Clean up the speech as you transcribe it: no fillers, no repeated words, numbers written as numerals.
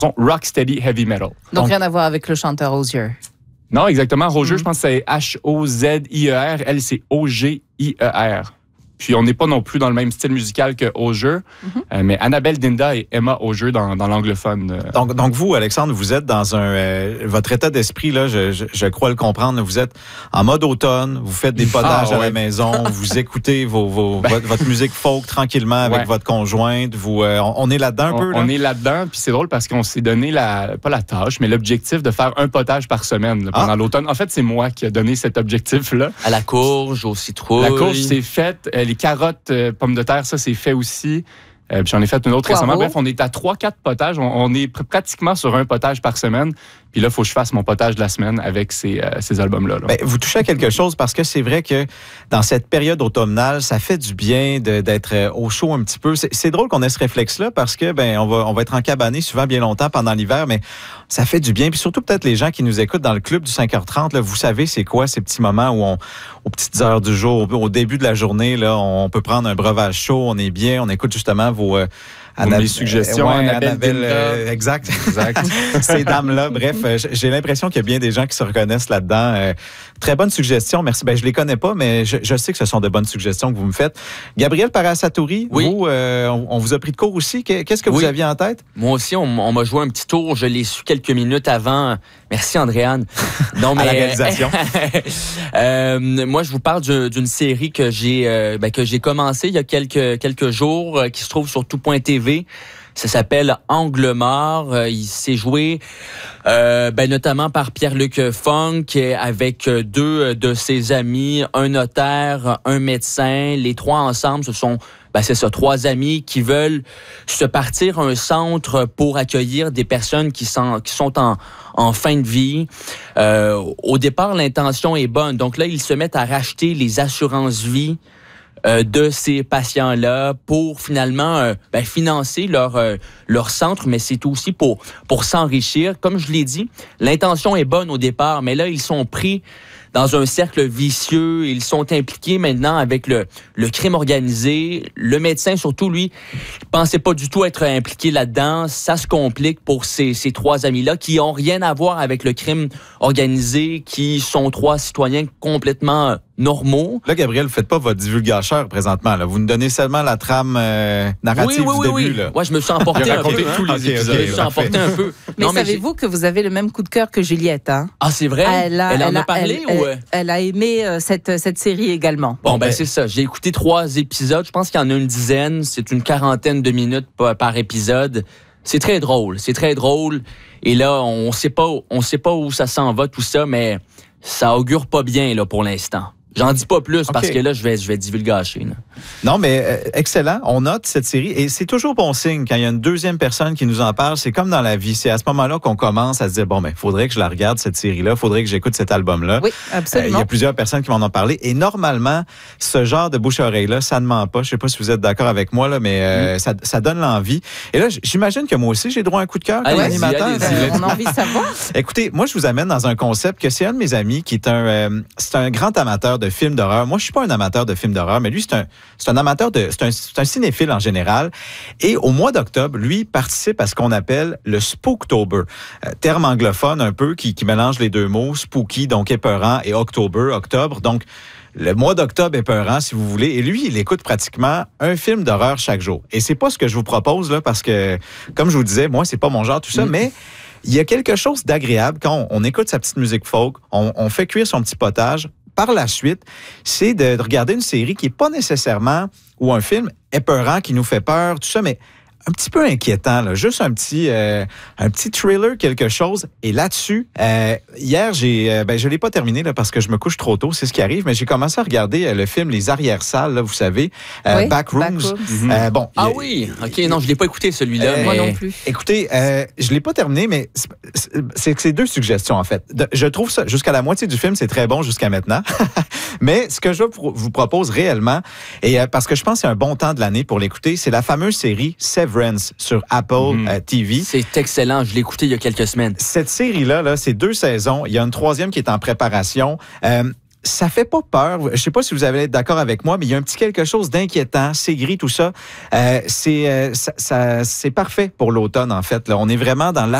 rocksteady heavy metal. Donc rien à voir avec le chanteur Hozier. Non, exactement. Roger, je pense que c'est H-O-Z-I-E-R. Elle, c'est O-G-I-E-R. Puis on n'est pas non plus dans le même style musical que Hozier, mais Annabelle Dinda et Emma Hozier dans l'anglophone. Donc vous, Alexandre, vous êtes dans votre état d'esprit, là, je crois le comprendre, vous êtes en mode automne, vous faites des potages à la maison, vous écoutez votre musique folk tranquillement avec votre conjointe. On est là-dedans un peu? Là? On est là-dedans, puis c'est drôle parce qu'on s'est donné, pas la tâche, mais l'objectif de faire un potage par semaine là, pendant l'automne. En fait, c'est moi qui ai donné cet objectif-là. À la courge, aux citrouilles. La courge, c'est faite. Les carottes, pommes de terre, ça, c'est fait aussi. Puis j'en ai fait une autre récemment. Bref, on est à 3-4 potages. On est pratiquement sur un potage par semaine. Puis là, il faut que je fasse mon potage de la semaine avec ces albums-là. Là. Ben, vous touchez à quelque chose parce que c'est vrai que dans cette période automnale, ça fait du bien d'être au chaud un petit peu. C'est drôle qu'on ait ce réflexe-là parce que on va être encabané souvent bien longtemps pendant l'hiver, mais ça fait du bien. Puis surtout peut-être les gens qui nous écoutent dans le club du 5h30, là, vous savez c'est quoi ces petits moments où aux petites heures du jour, au début de la journée, là, on peut prendre un breuvage chaud, on est bien, on écoute justement vos suggestions. Annabelle, exact. Ces dames-là. Bref, j'ai l'impression qu'il y a bien des gens qui se reconnaissent là-dedans. Très bonne suggestion. Merci. Je les connais pas, mais je sais que ce sont de bonnes suggestions que vous me faites. Gabriel Parassatouri, vous, on vous a pris de court aussi. Qu'est-ce que vous aviez en tête? Moi aussi, on m'a joué un petit tour. Je l'ai su quelques minutes avant. Merci, Andréane. Non, mais, à la réalisation. Moi, je vous parle d'une série que j'ai commencée il y a quelques jours, qui se trouve sur tout.tv. Ça s'appelle Angle mort. Il s'est joué notamment par Pierre-Luc Funk avec deux de ses amis, un notaire, un médecin. Les trois ensemble, ce sont trois amis qui veulent se partir un centre pour accueillir des personnes qui sont en fin de vie. Au départ, l'intention est bonne. Donc là, ils se mettent à racheter les assurances-vie de ces patients-là pour finalement financer leur centre, mais c'est aussi pour s'enrichir. Comme je l'ai dit, l'intention est bonne au départ, mais là, ils sont pris dans un cercle vicieux. Ils sont impliqués maintenant avec le crime organisé. Le médecin, surtout, lui, pensait pas du tout être impliqué là-dedans. Ça se complique pour ces trois amis-là qui ont rien à voir avec le crime organisé, qui sont trois citoyens complètement normaux. Là, Gabriel, vous faites pas votre divulgateur présentement. Là. Vous nous donnez seulement la trame narrative du début. Là. Ouais, je me suis emporté un peu. Tous les épisodes. Je me suis emporté un peu. Mais savez-vous que vous avez le même coup de cœur que Juliette? Hein? Ah, c'est vrai? Elle en a parlé? Elle a aimé cette série également. Bon, c'est ça. J'ai écouté 3 épisodes. Je pense qu'il y en a une dizaine. C'est une 40aine de minutes par épisode. C'est très drôle. Et là, on sait pas où ça s'en va, tout ça, mais ça augure pas bien là pour l'instant. J'en dis pas plus parce que là, je vais divulgacher. Là. Non, mais excellent. On note cette série et c'est toujours bon signe quand il y a une deuxième personne qui nous en parle. C'est comme dans la vie. C'est à ce moment-là qu'on commence à se dire, faudrait que je la regarde, cette série-là. Faudrait que j'écoute cet album-là. Oui, absolument. Il y a plusieurs personnes qui m'en ont parlé. Et normalement, ce genre de bouche-oreille-là, ça ne ment pas. Je sais pas si vous êtes d'accord avec moi, là, mais ça donne l'envie. Et là, j'imagine que moi aussi, j'ai droit à un coup de cœur comme animateur. On a envie de savoir. Écoutez, moi, je vous amène dans un concept que c'est un de mes amis qui est c'est un grand amateur de films d'horreur. Moi, je suis pas un amateur de films d'horreur, mais lui, c'est un amateur c'est un cinéphile en général. Et au mois d'octobre, lui participe à ce qu'on appelle le Spooktober. Terme anglophone un peu qui mélange les deux mots, spooky, donc épeurant, et octobre. Donc, le mois d'octobre épeurant, si vous voulez. Et lui, il écoute pratiquement un film d'horreur chaque jour. Et c'est pas ce que je vous propose, là, parce que, comme je vous disais, moi, c'est pas mon genre, tout ça, mais il y a quelque chose d'agréable quand on écoute sa petite musique folk, on fait cuire son petit potage. Par la suite, c'est de regarder une série qui n'est pas nécessairement, ou un film épeurant qui nous fait peur, tout ça, mais un petit peu inquiétant, là. Juste un petit thriller, quelque chose. Et là-dessus, hier, je l'ai pas terminé là, parce que je me couche trop tôt, c'est ce qui arrive, mais j'ai commencé à regarder le film Les Arrière-salles, là, vous savez, Backrooms. Oui, OK, non, je l'ai pas écouté celui-là. Moi non plus. Écoutez, je l'ai pas terminé, mais c'est 2 suggestions, en fait. Je trouve ça, jusqu'à la moitié du film, c'est très bon jusqu'à maintenant. Mais ce que je vous propose réellement, et parce que je pense que c'est un bon temps de l'année pour l'écouter, c'est la fameuse série Severance sur Apple TV. C'est excellent. Je l'ai écouté il y a quelques semaines. Cette série-là, c'est 2 saisons. Il y a une 3e qui est en préparation. ça fait pas peur. Je sais pas si vous allez être d'accord avec moi, mais il y a un petit quelque chose d'inquiétant. C'est gris, tout ça. C'est parfait pour l'automne, en fait. Là. On est vraiment dans